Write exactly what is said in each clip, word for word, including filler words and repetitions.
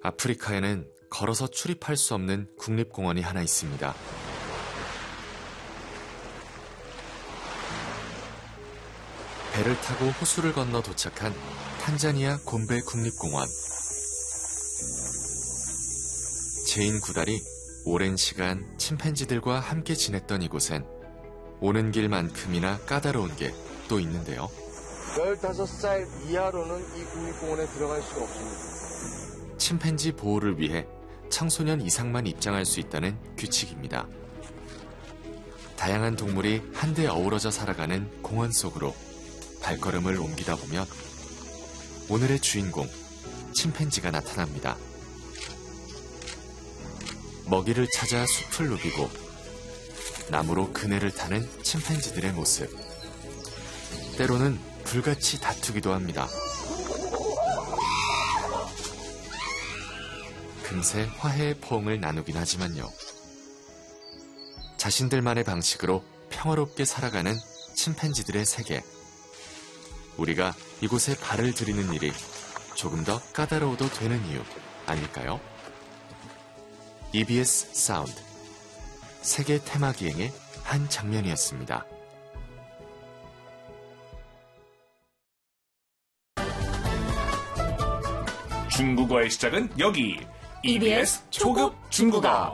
아프리카에는 걸어서 출입할 수 없는 국립공원이 하나 있습니다. 배를 타고 호수를 건너 도착한 탄자니아 곰베 국립공원. 제인 구달이 오랜 시간 침팬지들과 함께 지냈던 이곳엔 오는 길만큼이나 까다로운 게 또 있는데요. 열다섯 살 이하로는 이 국립공원에 들어갈 수가 없습니다. 침팬지 보호를 위해 청소년 이상만 입장할 수 있다는 규칙입니다. 다양한 동물이 한데 어우러져 살아가는 공원 속으로 발걸음을 옮기다 보면 오늘의 주인공, 침팬지가 나타납니다. 먹이를 찾아 숲을 누비고 나무로 그네를 타는 침팬지들의 모습. 때로는 불같이 다투기도 합니다. 금세 화해의 포옹을 나누긴 하지만요. 자신들만의 방식으로 평화롭게 살아가는 침팬지들의 세계. 우리가 이곳에 발을 들이는 일이 조금 더 까다로워도 되는 이유 아닐까요? 이비에스 사운드 세계 테마기행의 한 장면이었습니다. 중국어의 시작은 여기 이비에스 초급 중국어.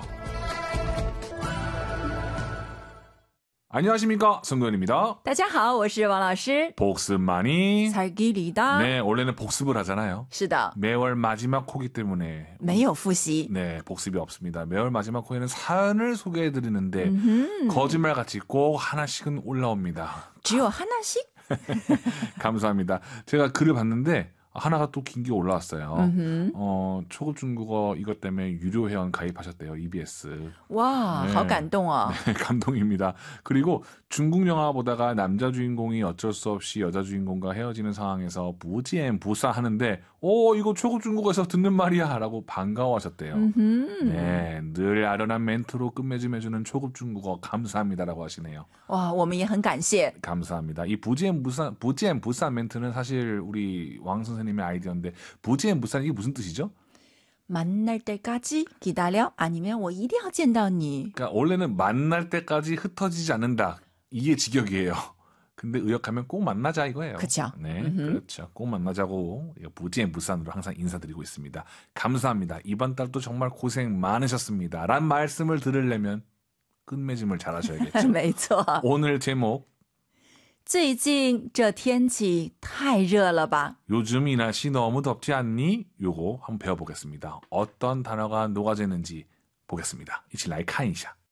안녕하십니까, 성도현입니다. 大家好，我是王老师。 복습 많이. 살기리다. 네, 원래는 복습을 하잖아요. 是的， 매월 마지막 호기 때문에 没有复习。 네, 복습이 없습니다. 매월 마지막 호에는 사연을 소개해드리는데 음. 거짓말같이 꼭 하나씩은 올라옵니다. 只有하나씩? 감사합니다. 제가 글을 봤는데 하나가 또 긴 게 올라왔어요. 음흠. 어, 초급 중국어 이것 때문에 유료 회원 가입하셨대요. 이비에스. 와, 네. 好感动哦。 네, 감동입니다. 그리고 중국 영화 보다가 남자 주인공이 어쩔 수 없이 여자 주인공과 헤어지는 상황에서 부지엔 부사 하는데 오, 이거 초급 중국어에서 듣는 말이야 라고 반가워하셨대요. 음흠. 네, 늘 아련한 멘트로 끝맺음해주는 초급 중국어 감사합니다라고 하시네요. 哇，我们也很感谢。 감사합니다. 이 부지엔 부사, 부지엔 부사 멘트는 사실 우리 왕 선생님의 아이디어인데 부지엔 부사 이게 무슨 뜻이죠? 만날 때까지 기다려? 아니면 我一定要见到你。 그러니까 원래는 만날 때까지 흩어지지 않는다. 이게 직역이에요. 근데 의역하면 꼭 만나자 이거예요. 그쵸. 네, 음흠. 그렇죠. 꼭 만나자고 부지엔 부산으로 항상 인사드리고 있습니다. 감사합니다. 이번 달도 정말 고생 많으셨습니다. 란 말씀을 들으려면 끝맺음을 잘 하셔야겠죠. 没错。 오늘 제목 最近这天气太热了吧？ 요즘 이 날씨 너무 덥지 않니? 요거 한번 배워보겠습니다. 어떤 단어가 녹아지는지 보겠습니다. 이치来看一下.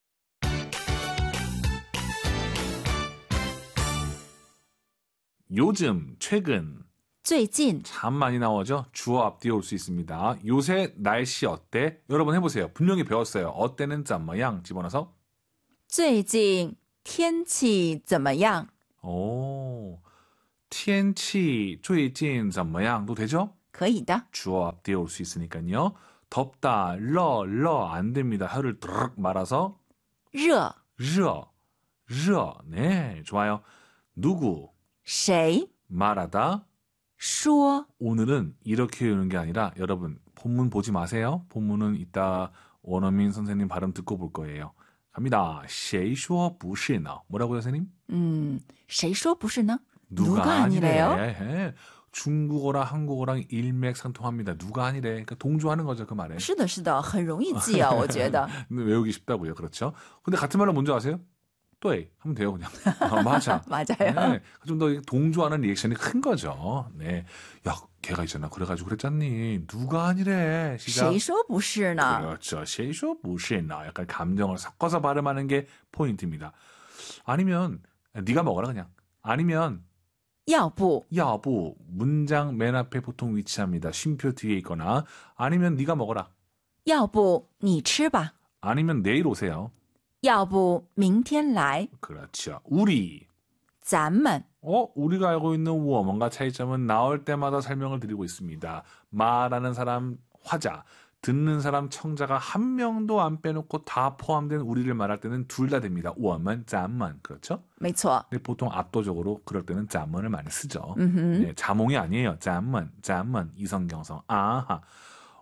요즘, 최근 最近 참 많이 나오죠. 주어 앞뒤에 올 수 있습니다. 요새 날씨 어때? 여러분 해보세요. 분명히 배웠어요. 어때는 怎么样 집어넣어서 最近天气怎么样？ 오, 天气最近怎么样도 되죠? 可以的。 주어 앞뒤에 올 수 있으니까요. 덥다, 러, 러 안 됩니다. 혀를 드르륵 말아서 热 르, 르. 네, 좋아요. 누구, 谁 말하다. 说 오늘은 이렇게 외우는 게 아니라 여러분 본문 보지 마세요. 본문은 이따 원어민 선생님 발음 듣고 볼 거예요. 갑니다. 谁说不是呢? 뭐라고요, 선생님? 음, 谁说不是呢? 누가, 누가 아니래요? 아니래. 중국어랑 한국어랑 일맥상통합니다. 누가 아니래. 그러니까 동조하는 거죠, 그 말에. 是的，是的，很容易记啊，我觉得。 외우기 쉽다고요. 그렇죠. 근데 같은 말로 뭔지 아세요? 对 하면 돼요, 그냥. 아, 맞아. 맞아요. 네, 좀 더 동조하는 리액션이 큰 거죠. 네. 야, 걔가 있잖아. 그래가지고 그랬잖니. 누가 아니래. 시작. 谁说不是呢？ 그렇죠. 谁说不是呢? 약간 감정을 섞어서 발음하는 게 포인트입니다. 아니면 네가 먹어라 그냥. 아니면 要不 야부 문장 맨 앞에 보통 위치합니다. 쉼표 뒤에 있거나 아니면 네가 먹어라. 要不你吃吧？ 아니면 내일 오세요. 要不明天来？ 그렇죠. 우리. 咱们 어, 우리가 알고 있는 우어 뭔가 차이점은 나올 때마다 설명을 드리고 있습니다. 말하는 사람 화자, 듣는 사람 청자가 한 명도 안 빼놓고 다 포함된 우리를 말할 때는 둘 다 됩니다. 우어만, 짬만. 그렇죠? 没错。 근데 보통 압도적으로 그럴 때는 짬만을 많이 쓰죠. 음흠. 네, 자몽이 아니에요. 짬만, 짬만, 이성경성. 아하.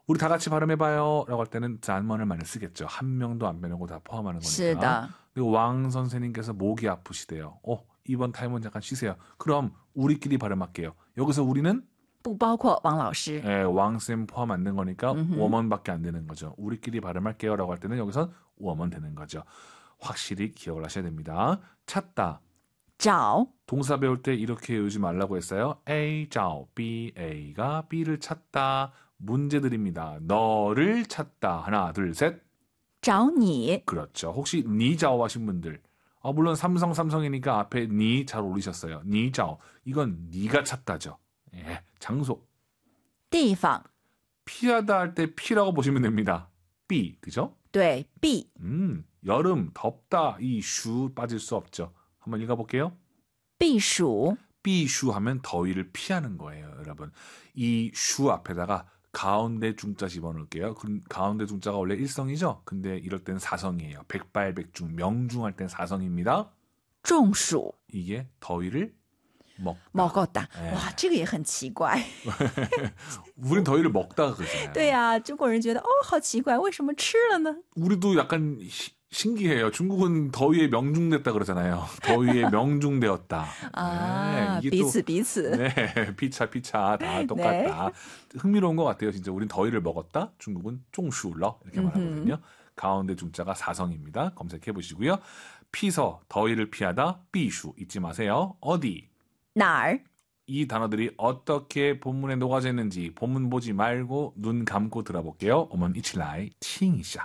우리 다 같이 발음해봐요 라고 할 때는 咱们을 많이 쓰겠죠. 한 명도 안 빼놓고 다 포함하는 거니까. 是的 그리고 왕 선생님께서 목이 아프시대요. 어, 이번 타임은 잠깐 쉬세요. 그럼 우리끼리 발음할게요. 여기서 우리는 不包括王老师 예, 왕쌤 포함 안 된 거니까 음흠. 워먼밖에 안 되는 거죠. 우리끼리 발음할게요 라고 할 때는 여기선 워먼 되는 거죠. 확실히 기억을 하셔야 됩니다. 찾다. 找 동사 배울 때 이렇게 외우지 말라고 했어요. A, 找, B, A가 B를 찾다. 문제 드립니다. 너를 찾다. 하나, 둘, 셋. 找你 그렇죠. 혹시 니자오 하신 분들. 아, 물론 삼성, 삼성이니까 앞에 니 잘 올리셨어요. 니자오. 이건 니가 찾다죠. 예, 장소. 地方 피하다 할 때 피라고 보시면 됩니다. B, 그죠? 对 B 음, 여름, 덥다. 이 슈 빠질 수 없죠. 한번 읽어볼게요. 避暑 비슈 하면 더위를 피하는 거예요, 여러분. 이 슈 앞에다가 가운데 중자 집어넣을게요. 그 가운데 중자가 원래 일성이죠? 근데 이럴 때는 사성이에요. 백발백중, 명중할 땐 사성입니다. 中暑 이게 더위를 먹. 먹었다 네. 哇这个也很奇怪 우린 더위를 먹다가 그러잖아요. 对呀中国人觉得哦好奇怪为什么吃了呢 우리도 약간 시- 신기해요. 중국은 더위에 명중됐다 그러잖아요. 더위에 명중되었다. 啊 네, 이게 彼 또 此彼此 네, 피차 피차 다 똑같다. 흥미로운 것 같아요. 진짜 우린 더위를 먹었다. 중국은 쫑슈러 이렇게 말하거든요. 가운데 중자가 사성입니다. 검색해 보시고요. 피서 더위를 피하다 비슈 잊지 마세요. 어디 哪儿 이 단어들이 어떻게 본문에 녹아져 있는지 본문 보지 말고 눈 감고 들어볼게요. 어먼 이치라이 팅이샤.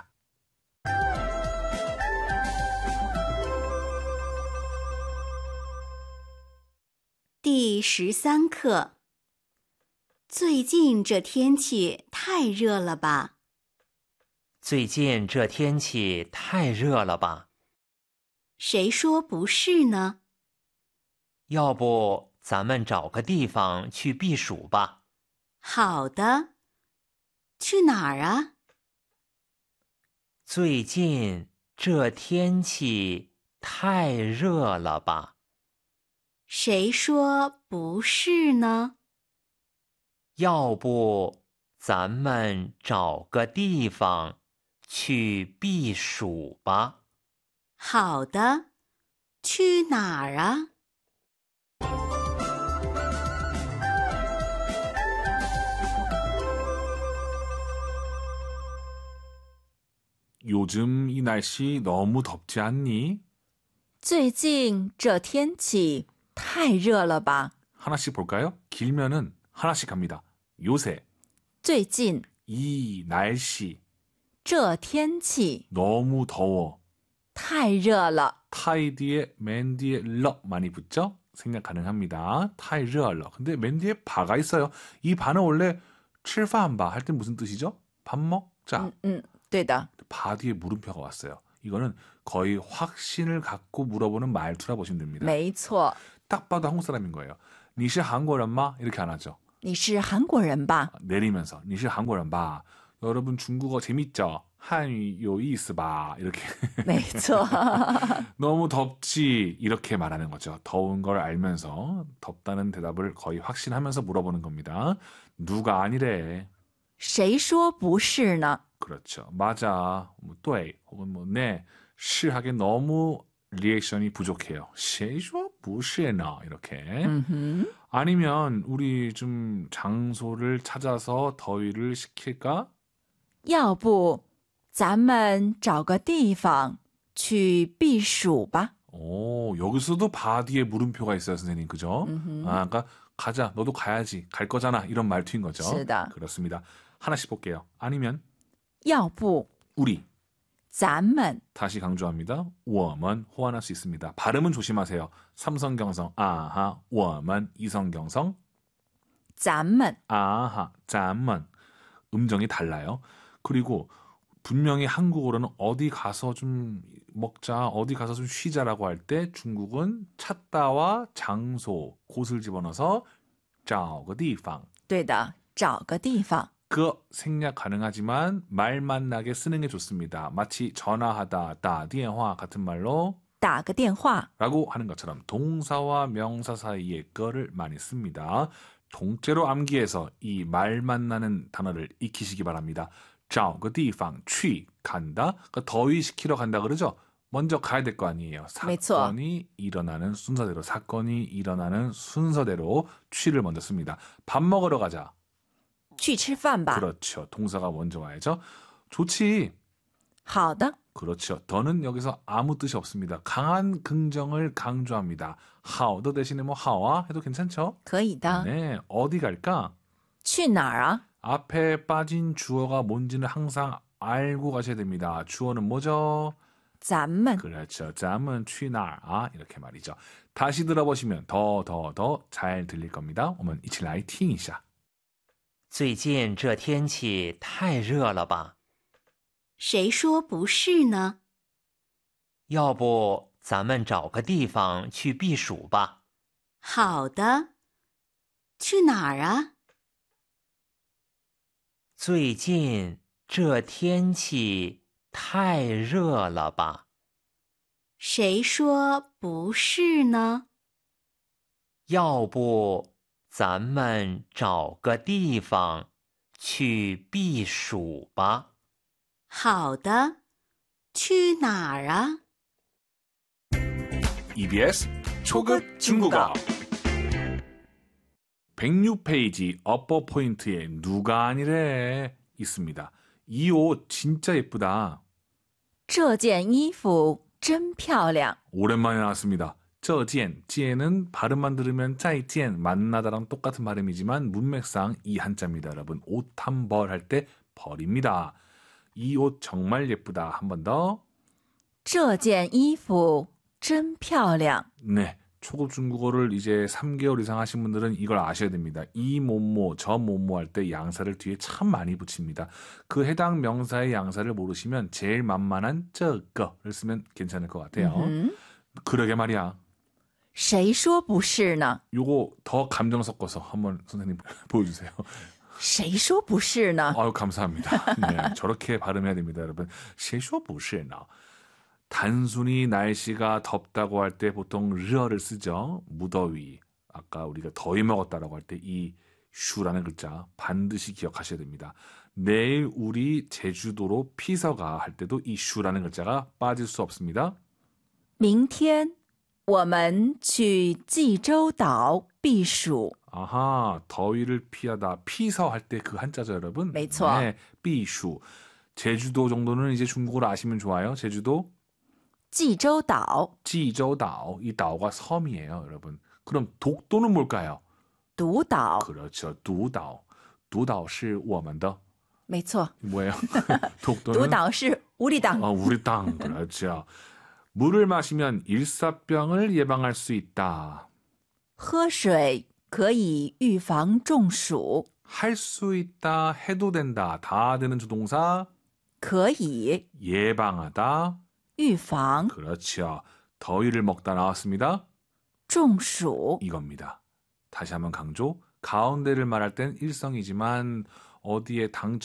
第十三课。最近这天气太热了吧？ 最近这天气太热了吧？ 谁说不是呢？ 要不咱们找个地方去避暑吧？ 好的。去哪儿啊？ 最近这天气太热了吧？ 谁说不是呢？ 要不咱们找个地方去避暑吧？ 好的。去哪儿啊？ 요즘 이 날씨 너무 덥지 않니? 最近这天气太热了吧 하나씩 볼까요? 길면은 하나씩 갑니다. 요새 最近 이 날씨 这天气 너무 더워. 太热了 타이 뒤에 맨 뒤에 러 많이 붙죠? 생략 가능합니다. 타이 르얼러. 근데 맨 뒤에 바가 있어요. 이 바는 원래 칠파한바 할 때 무슨 뜻이죠? 밥 먹자. 嗯嗯对的 바 뒤에 물음표가 왔어요. 이거는 거의 확신을 갖고 물어보는 말투라 보시면 됩니다. 没错 딱 봐도 한국 사람인 거예요. 니시 한국어란마? 이렇게 안 하죠. 你是韩国人吧 내리면서 니시 한국어란마. 여러분 중국어 재밌죠? 한유 요이스바 이렇게 没错 너무 덥지 이렇게 말하는 거죠. 더운 걸 알면서 덥다는 대답을 거의 확신하면서 물어보는 겁니다. 누가 아니래. 谁说不是呢 그렇죠. 맞아. 뭐, 对 혹은 뭐, 네. 시하게 너무 리액션이 부족해요. 谁说不是呢 이렇게. 嗯哼 아니면 우리 좀 장소를 찾아서 더위를 식힐까? 要不咱们找个地方去避暑吧 오, 여기서도 바 뒤에 물음표가 있어요, 선생님. 그죠? 음흠. 아, 그러니까 가자. 너도 가야지. 갈 거잖아. 이런 말투인 거죠. 是的 그렇습니다. 하나씩 볼게요. 아니면 要不 우리 咱们 다시 강조합니다. 我们 호환할 수 있습니다. 발음은 조심하세요. 삼성경성 아하, 我们 이성경성 咱们 아하, 咱们 음정이 달라요. 그리고 분명히 한국어로는 어디 가서 좀 먹자, 어디 가서 좀 쉬자라고 할 때 중국은 찾다와 장소, 곳을 집어넣어서 找个地方对的找个地方 그 생략 가능하지만 말만 나게 쓰는 게 좋습니다. 마치 전화하다, 다, 电话 같은 말로 打个电话 라고 하는 것처럼 동사와 명사 사이에 거를 많이 씁니다. 통째로 암기해서 이 말 만나는 단어를 익히시기 바랍니다. 找个地方去 간다. 그러니까 더위 식히러 간다 그러죠. 먼저 가야 될 거 아니에요. 사건이 일어나는 순서대로 사건이 일어나는 순서대로 취를 먼저 씁니다. 밥 먹으러 가자. 去吃饭吧。 그렇죠. 동사가 먼저 와야죠. 좋지. 好的， 그렇죠. 더는 여기서 아무 뜻이 없습니다. 강한 긍정을 강조합니다. 好的 대신에 뭐 하와 해도 괜찮죠? 可以的。 네, 어디 갈까? 去哪儿啊？ 앞에 빠진 주어가 뭔지는 항상 알고 가셔야 됩니다. 주어는 뭐죠? 咱们 그렇죠. 잠은 취나아 이렇게 말이죠. 다시 들어보시면 더 더 더 잘 들릴 겁니다. 我们一起来听一下. 最近这天气太热了吧？ 谁说不是呢？ 要不咱们找个地方去避暑吧？ 好的，去哪儿啊？ 最近这天气太热了吧？ 谁说不是呢？ 要不咱们找个地方去避暑吧？ 好的，去哪儿啊？ 이비에스 초급 중국어 백육 페이지 어퍼 포인트에 누가 아니래 있습니다. 이 옷 진짜 예쁘다. 这件衣服真漂亮。 오랜만에 나왔습니다. 这件, 见은 발음만 들으면 再见, 만나다랑 똑같은 발음이지만 문맥상 이 한자입니다. 여러분 옷 한 벌 할 때 벌입니다. 이 옷 정말 예쁘다. 한 번 더. 这件衣服真漂亮。 네, 초급 중국어를 이제 삼 개월 이상 하신 분들은 이걸 아셔야 됩니다. 이 뭐뭐, 저 뭐뭐 할 때 양사를 뒤에 참 많이 붙입니다. 그 해당 명사의 양사를 모르시면 제일 만만한 这个를 쓰면 괜찮을 것 같아요. 음. 그러게 말이야. 谁说不是呢？ 요거 더 감정 섞어서 한번 선생님 보여주세요. 谁说不是呢？ 아유 감사합니다. 네, 저렇게 발음해야 됩니다, 여러분. 谁说不是呢? 단순히 날씨가 덥다고 할 때 보통 르어를 쓰죠. 무더위. 아까 우리가 더위 먹었다라고 할 때 이 슈라는 글자 반드시 기억하셔야 됩니다. 내일 우리 제주도로 피서가 할 때도 이 슈라는 글자가 빠질 수 없습니다. 明天我们去济州岛避暑。 아하, 더위를 피하다. 피서 할 때 그 한자죠, 여러분. 没错。 네, 비슈. 제주도 정도는 이제 중국어를 아시면 좋아요. 제주도. 济州岛 지저다오. 이 다오가 섬이에요, 여러분. 그럼 독도는 뭘까요? 独岛 그렇죠. 두다오. 두다오 是我们的. 没错， 뭐예요? 독도는 独岛是无力党。 어, 우리 땅. 그렇죠. 물을 마시면 일사병을 예방할 수 있다. 喝水可以预防中暑。 할 수 있다. 해도 된다. 다 되는 조동사. 可以 예방하다. 预防 그렇죠. 더위를 먹다 나왔습니다. 中暑。 이겁니다. 다시 한번 강조. 가운데를 말할 땐 일성이지만 어디에 당